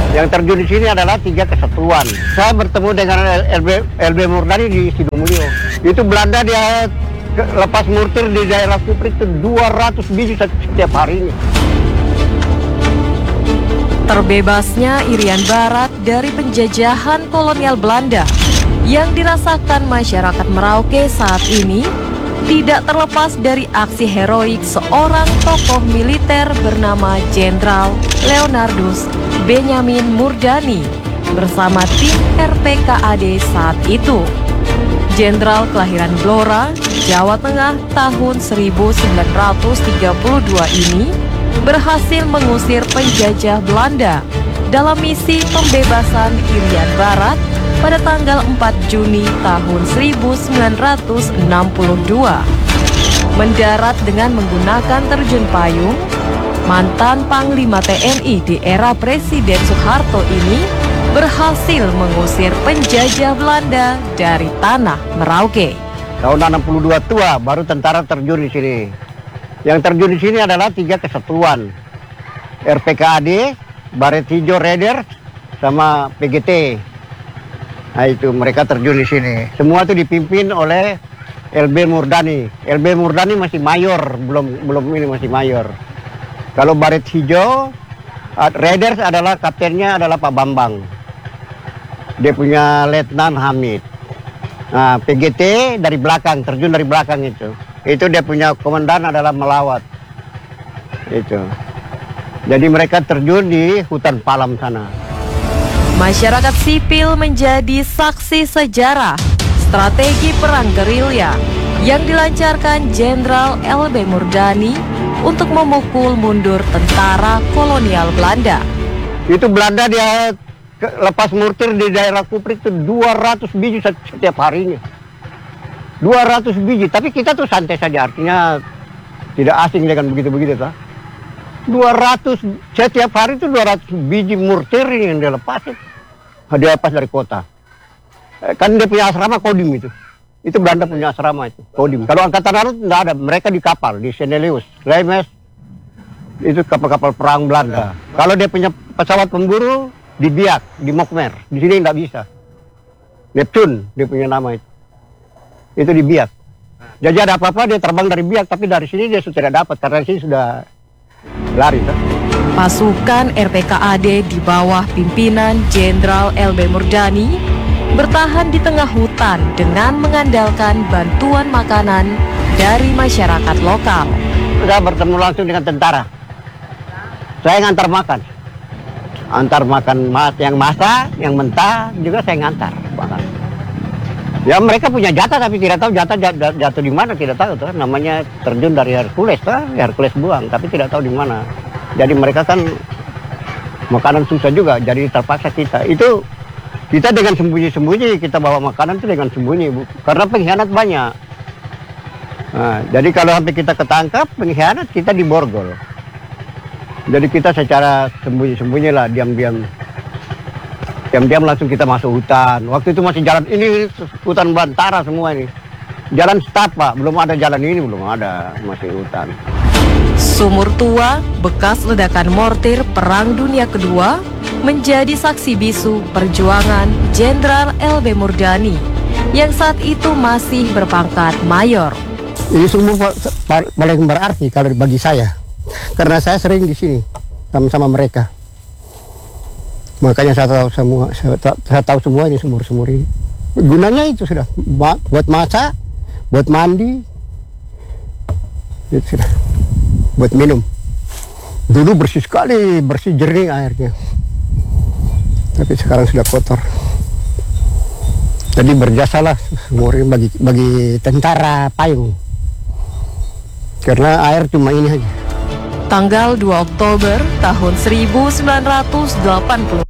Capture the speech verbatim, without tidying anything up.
Yang terjun di sini adalah tiga kesatuan. Saya bertemu dengan L B, L B Murdani di Sidomulyo. Itu Belanda dia lepas mortir di daerah Kuprik itu dua ratus biji setiap harinya. Terbebasnya Irian Barat dari penjajahan kolonial Belanda yang dirasakan masyarakat Merauke saat ini tidak terlepas dari aksi heroik seorang tokoh militer bernama Jenderal Leonardus Benyamin Murdani bersama tim R P K A D saat itu. Jenderal kelahiran Blora, Jawa Tengah tahun seribu sembilan ratus tiga puluh dua ini berhasil mengusir penjajah Belanda dalam misi pembebasan Irian Barat pada tanggal empat Juni tahun seribu sembilan ratus enam puluh dua. Mendarat dengan menggunakan terjun payung, mantan Panglima T N I di era Presiden Soeharto ini berhasil mengusir penjajah Belanda dari tanah Merauke. Tahun enam puluh dua tua baru tentara terjun di sini. Yang terjun di sini adalah tiga kesatuan. R P K A D, Baret Hijau Raider, sama P G T. Nah itu mereka terjun di sini. Semua itu dipimpin oleh L B Murdani. L B Murdani masih mayor, belum belum ini masih mayor. Kalau Baret Hijau, Raiders adalah kaptennya adalah Pak Bambang. Dia punya Letnan Hamid. Nah, P G T dari belakang, terjun dari belakang itu. Itu dia punya komandan adalah Melawat. Itu. Jadi mereka terjun di hutan Palam sana. Masyarakat sipil menjadi saksi sejarah strategi perang gerilya yang dilancarkan Jenderal L B Murdani untuk memukul mundur tentara kolonial Belanda. Itu Belanda dia lepas mortir di daerah Kuprik itu dua ratus biji setiap harinya. dua ratus biji, tapi kita tuh santai saja, artinya tidak asing dengan begitu-begitu tak? dua ratus setiap hari itu dua ratus biji mortir yang dia lepas. Dia lepas dari kota. Kan dia punya asrama Kodim itu. Itu Belanda punya asrama itu, Kodim. Kalau Angkatan Darat tidak ada, mereka di kapal, di Senelius, Remes. Itu kapal-kapal perang Belanda. Kalau dia punya pesawat pemburu, di Biak, di Mokmer. Di sini tidak bisa. Neptune, dia punya nama itu. Itu di Biak. Jadi ada apa-apa dia terbang dari Biak, tapi dari sini dia sudah tidak dapat, karena di sini sudah lari. Tak? Pasukan R P K A D di bawah pimpinan Jenderal L B Murdani bertahan di tengah hutan dengan mengandalkan bantuan makanan dari masyarakat lokal. Saya bertemu langsung dengan tentara. Saya ngantar makan. Antar makan mas yang masak, yang mentah juga saya ngantar makan. Ya mereka punya jatah tapi tidak tahu jatah jatuh, jatuh di mana, tidak tahu tuh. Namanya terjun dari Hercules tuh, Hercules buang, tapi tidak tahu di mana. Jadi mereka kan makanan susah juga, jadi terpaksa kita. Itu kita dengan sembunyi-sembunyi kita bawa makanan itu dengan sembunyi, Bu. Karena pengkhianat banyak. Nah, jadi kalau sampai kita ketangkap pengkhianat kita diborgol. Jadi kita secara sembunyi-sembunyi lah, diam-diam. Diam-diam langsung kita masuk hutan. Waktu itu masih jalan, ini hutan belantara semua ini. Jalan setapak, belum ada jalan ini, belum ada, masih hutan. Sumur tua, bekas ledakan mortir Perang Dunia Kedua, menjadi saksi bisu perjuangan Jenderal L B Murdani yang saat itu masih berpangkat mayor. Ini sumur paling berarti kalau bagi saya, karena saya sering di sini sama-sama mereka. Makanya saya tahu semua, saya, saya tahu semua ini sumur-sumur ini. Gunanya itu sudah buat masak, buat mandi, itu sudah. Buat minum. Dulu bersih sekali, bersih jernih airnya. Tapi sekarang sudah kotor. Jadi berjasalah sumur ini bagi bagi tentara payung. Karena air cuma ini aja. Tanggal dua Oktober tahun seribu sembilan ratus delapan puluh